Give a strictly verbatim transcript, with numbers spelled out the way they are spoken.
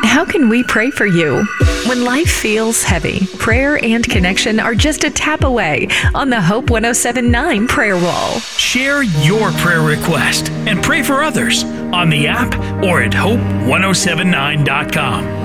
How can we pray for you? When life feels heavy, prayer and connection are just a tap away on the Hope one oh seven point nine prayer wall. Share your prayer request and pray for others on the app or at hope one oh seven nine dot com.